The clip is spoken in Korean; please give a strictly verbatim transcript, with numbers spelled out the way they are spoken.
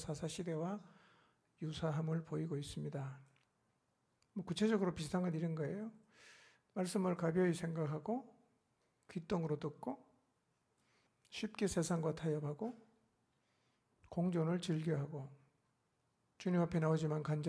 사사시대와 유사함을 보이고 있습니다. 뭐 구체적으로 비슷한 건 이런 거예요. 말씀을 가벼이 생각하고 귓등으로 듣고 쉽게 세상과 타협하고 공존을 즐겨하고 주님 앞에 나오지만 간절히